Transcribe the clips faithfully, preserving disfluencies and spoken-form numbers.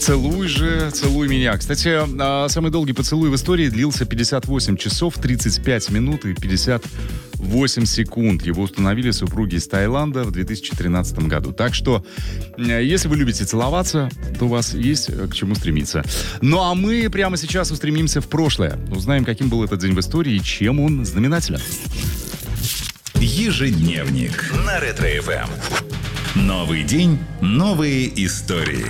Целуй же, целуй меня. Кстати, самый долгий поцелуй в истории длился пятьдесят восемь часов, тридцать пять минут и пятьдесят восемь секунд. Его установили супруги из Таиланда в две тысячи тринадцатом году. Так что, если вы любите целоваться, то у вас есть к чему стремиться. Ну а мы прямо сейчас устремимся в прошлое. Узнаем, каким был этот день в истории и чем он знаменателен. Ежедневник на Ретро-эф эм. Новый день, новые истории.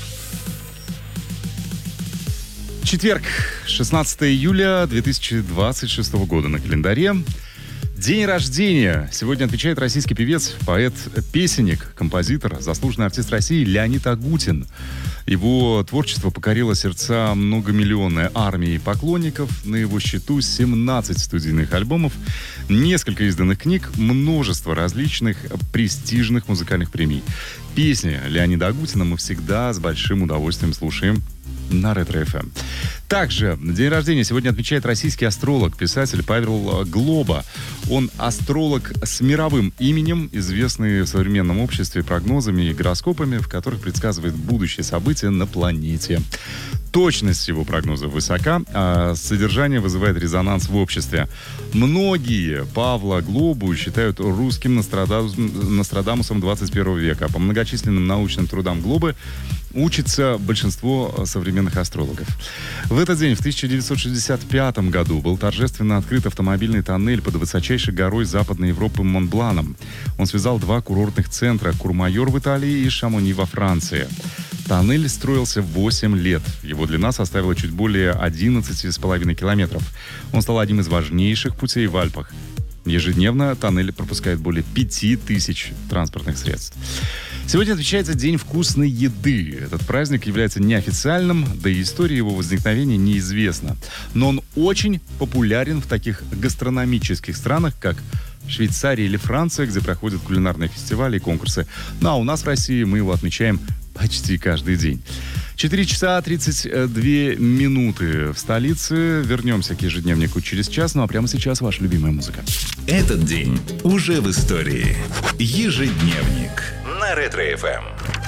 Четверг, шестнадцатое июля две тысячи двадцать шестого года на календаре. День рождения сегодня отмечает российский певец, поэт, песенник, композитор, заслуженный артист России Леонид Агутин. Его творчество покорило сердца многомиллионной армии поклонников. На его счету семнадцать студийных альбомов, несколько изданных книг, множество различных престижных музыкальных премий. Песни Леонида Агутина мы всегда с большим удовольствием слушаем на Ретро-эф эм. Также день рождения сегодня отмечает российский астролог, писатель Павел Глоба. Он астролог с мировым именем, известный в современном обществе прогнозами и гороскопами, в которых предсказывает будущие события на планете. Точность его прогнозов высока, а содержание вызывает резонанс в обществе. Многие Павла Глобу считают русским Нострадамусом, Нострадамусом двадцать первого века. По многочисленным научным трудам Глобы учится большинство современных астрологов. В этот день, в тысяча девятьсот шестьдесят пятом году, был торжественно открыт автомобильный тоннель под высочайшей горой Западной Европы Монбланом. Он связал два курортных центра — Курмайор в Италии и Шамони во Франции. Тоннель строился восемь лет. Его длина составила чуть более одиннадцать с половиной километров. Он стал одним из важнейших путей в Альпах. Ежедневно тоннель пропускает более пяти тысяч транспортных средств. Сегодня отмечается День вкусной еды. Этот праздник является неофициальным, да и история его возникновения неизвестна. Но он очень популярен в таких гастрономических странах, как Швейцария или Франция, где проходят кулинарные фестивали и конкурсы. Ну а у нас в России мы его отмечаем почти каждый день. четыре часа тридцать две минуты в столице. Вернемся к ежедневнику через час. Ну а прямо сейчас ваша любимая музыка. Этот день уже в истории. Ежедневник на Ретро-эф эм.